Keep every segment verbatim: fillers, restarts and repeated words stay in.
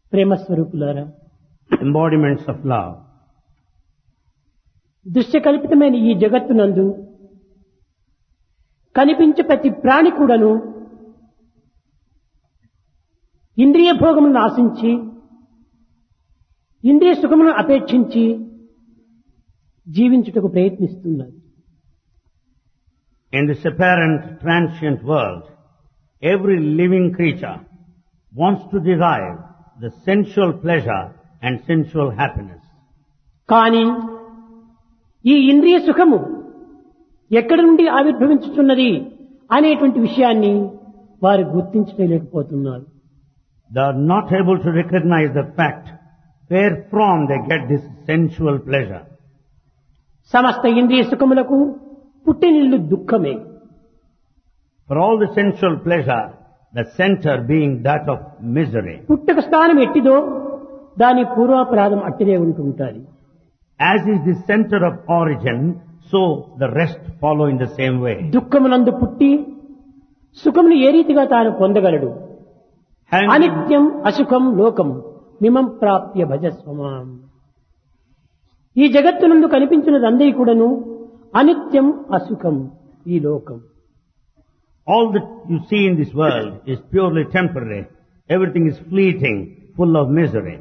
ప్రేమ స్వరూపులారా, embodiments of love. దృశ్య కల్పితమైన ఈ జగత్తునందు కనిపించే ప్రతి ప్రాణి కూడాను ఇంద్రియ భోగములను ఆశించి, ఇంద్రియ సుఖములను అపేక్షించి జీవించుటకు ప్రయత్నిస్తున్నారు. In this apparent transient world, every living creature wants to derive the sensual pleasure and sensual happiness. కానీ ఈ ఇంద్రియ సుఖము ఎక్కడి నుండి ఆవిర్భవించుతున్నది అనేటువంటి విషయాన్ని వారు గుర్తించలేకపోతున్నారు. They are not able to recognize the fact where from they get this sensual pleasure. సమస్త ఇంద్రియ సుఖములకు పుట్టినిల్లు దుఃఖమే. For all the sensual pleasure, the center being that of misery. పుట్టుక స్థానం ఎట్టిదో దాని పూర్వాపరాధం అట్టిదే ఉంటుంటారు. As is the center of origin, so the rest follow in the same way. దుఃఖమునందు పుట్టి సుఖమును ఏ రీతిగా తాను పొందగలడు? Having అనిత్యం అసుఖం లోకం మిమం ప్రాప్య భజస్వమాం. ఈ జగత్తునందు కనిపించినదందరి కూడాను అనిత్యం అసుఖం ఈ లోకం. all that you see in this world is purely temporary. Everything is fleeting, full of misery.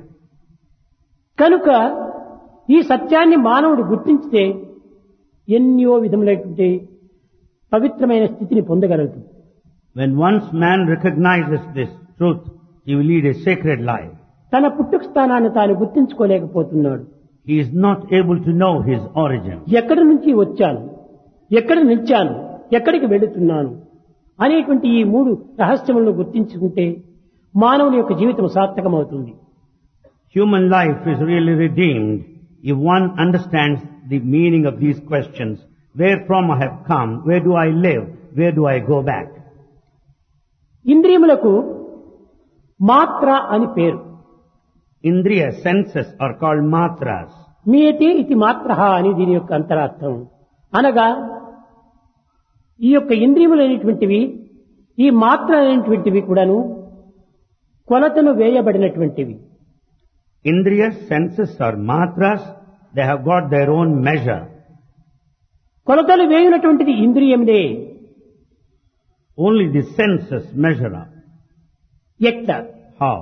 కనుక ఈ సత్యాన్ని మానవుడు గుర్తించితే ఎన్నో విధములైనటువంటి పవిత్రమైన స్థితిని పొందగలడు. When once man recognizes this truth, he will lead a sacred life. తన పుట్టుక స్థానాన్ని తాను గుర్తించుకోలేకపోతున్నాడు. He is not able to know his origin. ఎక్కడి నుంచి వచ్చాను, ఎక్కడ నిలిచాను, ఎక్కడికి వెళుతున్నాను అనేటువంటి ఈ మూడు రహస్యములను గుర్తించుకుంటే మానవుని యొక్క జీవితం సార్థకమవుతుంది. Human life is really redeemed if one understands the meaning of these questions. Where from I have come, where do I live, where do I go back? ఇంద్రియములకు మాత్ర అని పేరు. Indriya senses are called matras. మీయతే ఇది మాత్రః అని దీని యొక్క అంతరార్థం. అనగా ఈ యొక్క ఇంద్రియములైనటువంటివి, ఈ మాత్ర అనేటువంటివి కూడాను కొలతను వేయబడినటువంటివి. Indriya senses are matras. They have got their own measure. కొలతలు వేయునటువంటిది ఇంద్రియములే. Only the senses measure up. ఎట్ట How?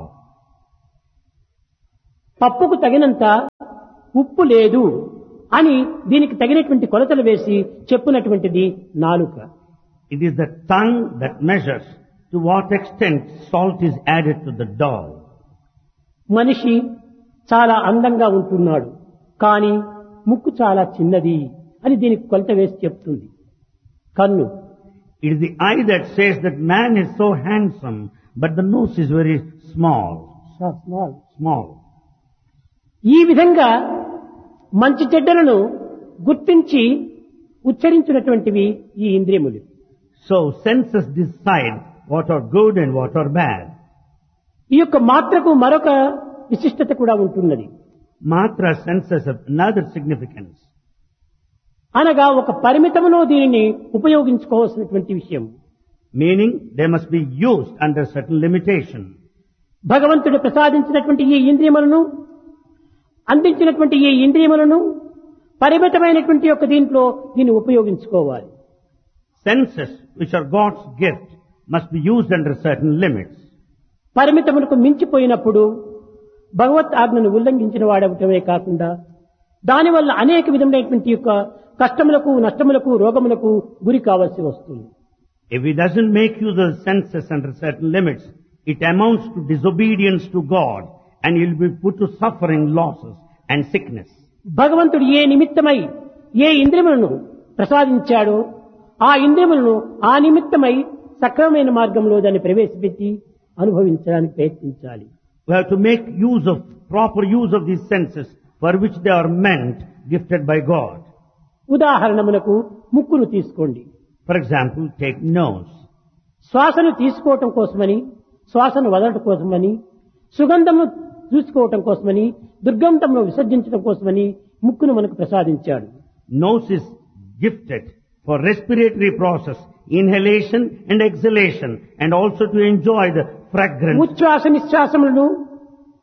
పప్పుకు తగినంత ఉప్పు లేదు అని దీనికి తగినటువంటి కొలతలు వేసి చెప్పునటువంటిది నాలుక. It is the tongue that measures to what extent salt is added to the dough. మనిషి చాలా అందంగా ఉంటున్నాడు, కానీ ముక్కు చాలా చిన్నది అని దీనికి కొలత వేసి చెప్తుంది కన్ను. It is the eye that says that man is so handsome, but the nose is very small. Small. ఈ విధంగా మంచి చెడ్డలను గుర్తించి ఉచ్చరించినటువంటివి ఈ ఇంద్రియములు. So senses decide what are good and what are bad. ఈ యొక్క మాత్రకు మరొక విశిష్టత కూడా ఉంటున్నది. Matra senses have another significance. అనగా ఒక పరిమితములో దీనిని ఉపయోగించుకోవాల్సినటువంటి విషయం. Meaning they must be used under certain limitation. భగవంతుడు ప్రసాదించినటువంటి ఈ ఇంద్రియములను, అందించినటువంటి ఈ ఇంద్రియములను పరిమితమైనటువంటి యొక్క దీంట్లో దీన్ని ఉపయోగించుకోవాలి. Senses, which are God's gift, must be used under certain limits. పరిమితములకు మించిపోయినప్పుడు భగవత్ ఆజ్ఞను ఉల్లంఘించిన వాడవటమే కాకుండా దానివల్ల అనేక విధమైనటువంటి యొక్క కష్టములకు, నష్టములకు, రోగములకు గురి కావాల్సి వస్తుంది. If he doesn't make use of the senses under certain limits, it amounts to disobedience to God, and he'll be put to suffering, losses and sickness. భగవంతుడు ఏ నిమిత్తమై ఏ ఇంద్రియములను ప్రసాదించాడో ఆ ఇంద్రియములను ఆ నిమిత్తమై సక్రమమైన మార్గంలో దాన్ని ప్రవేశపెట్టి అనుభవించడానికి ప్రయత్నించాలి. We have to make use of, proper use of these senses for which they are meant, gifted by God. ఉదాహరణమునకు ముక్కును తీసుకోండి. For example, take nose. శ్వాసను తీసుకోవటం కోసమని, శ్వాసను వదలటం కోసమని, సుగంధమును చూసుకోవటం కోసమని, దుర్గంధమును విసర్జించడం కోసమని ముక్కును మనకు ప్రసాదించాడు. Nose is gifted for respiratory process, inhalation and exhalation, and also to enjoy the fragrance. ఉచ్ఛ్వాస నిశ్వాసములను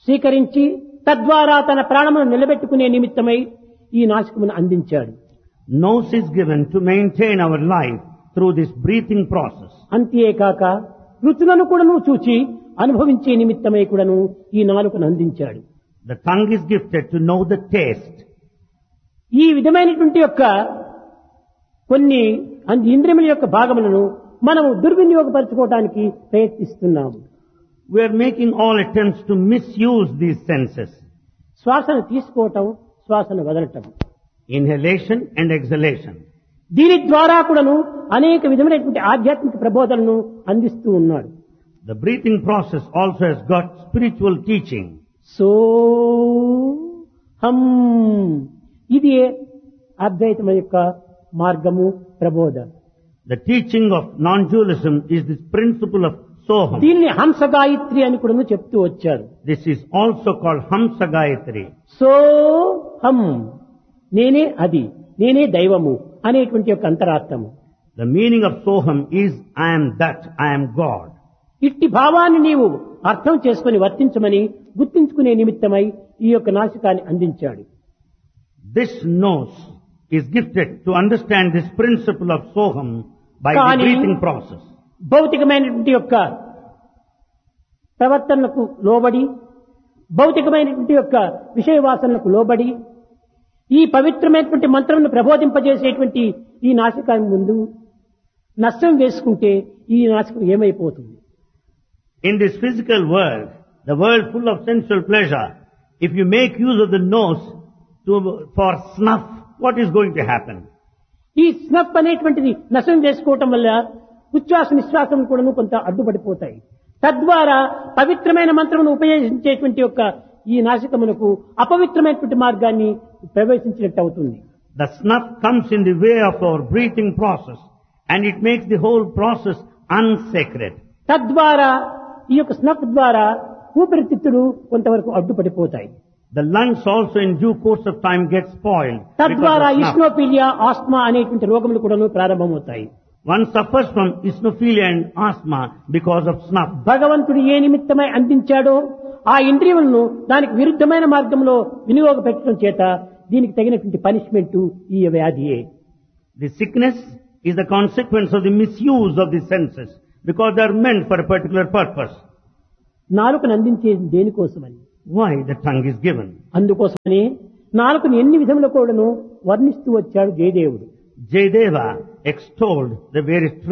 స్వీకరించి తద్వారా తన ప్రాణమును నిలబెట్టుకునే నిమిత్తమై ఈ నాసికమును అందించాడు. Nose is given to maintain our life through this breathing process. అంతేకాక రుచులను కూడాను చూచి అనుభవించే నిమిత్తమై కూడాను ఈ నాలుకను అందించాడు. The tongue is gifted to know the taste. ఈ విధమైనటువంటి యొక్క కొన్ని అంద- ఇంద్రియముల యొక్క భాగములను మనము దుర్వినియోగపరచుకోవడానికి ప్రయత్నిస్తున్నాము. We are making all attempts to misuse these senses. శ్వాసను తీసుకోవటం, శ్వాసను వదలటం, Inhalation and exhalation. దీని ద్వారా కూడాను అనేక విధమైనటువంటి ఆధ్యాత్మిక ప్రబోధనను అందిస్తూ ఉన్నాడు. The breathing process also has got spiritual teaching. So హం ఇది అద్వైతం యొక్క మార్గము ప్రబోధ. The teaching of non-dualism is this principle of Soham. దీన్ని హంస గాయత్రి అని కూడా చెప్తూ వచ్చారు. This is also called Hamsa Gayatri. So హం నేనే అది, నేనే దైవము అనేటువంటి యొక్క అంతరార్థము. The meaning of Soham is I am that, I am God. ఇట్టి భావాన్ని నీవు అర్థం చేసుకుని వర్తించమని గుర్తించుకునే నిమిత్తమై ఈ యొక్క నాసికాన్ని అందించాడు. This nose is gifted to understand this principle of Soham by the Kani- breathing process. భౌతికమైనటువంటి యొక్క ప్రవర్తనలకు లోబడి, భౌతికమైనటువంటి యొక్క విషయ వాసనలకు లోబడి ఈ పవిత్రమైనటువంటి మంత్రమును ప్రబోధింపజేసేటువంటి ఈ నాసికాన్ని ముందు నష్టం వేసుకుంటే ఈ నాసికం ఏమైపోతుంది? In this physical world, the world full of sensual pleasure, if you make use of the nose to, for snuff, what is going to happen? ఈ స్నఫ్ అనేటువంటిది నష్టం చేసుకోవటం వల్ల ఉచ్ఛ్వాస నిశ్వాసం కూడా కొంత అడ్డుపడిపోతాయి. తద్వారా పవిత్రమైన మంత్రమును ఉపయోగించేటువంటి యొక్క ఈ నాసికమునకు అపవిత్రమైనటువంటి మార్గాన్ని ప్రవేశించినట్టు అవుతుంది. The snuff comes in the way of our breathing process and it makes the whole process unsacred. తద్వారా ఈ యొక్క స్నఫ్ ద్వారా ఊపిరితిత్తులు కొంతవరకు అడ్డుపడిపోతాయి. The lungs also in due course of time get spoiled. తద్వారా because of snuff. ఇస్నోఫీలియా, ఆస్మా అనేటువంటి రోగములు కూడా ప్రారంభమవుతాయి. One suffers from eosinophilia and asthma because of snuff. భగవంతుడు ఏ నిమిత్తమై అందించాడో ఆ ఇంద్రియములను దానికి విరుద్ధమైన మార్గంలో వినియోగపెట్టడం చేత దీనికి తగినటువంటి పనిష్మెంట్ ఈ వ్యాధియే. The sickness is the consequence of the misuse of the senses because they are meant for a particular purpose. నాలుకను అందించేది దేనికోసమని? Why the tongue is given? అందుకోసమని నాలుకను ఎన్ని విధముల కూడాను వర్ణిస్తూ వచ్చాడు జయదేవుడు. Jayadeva extolled the various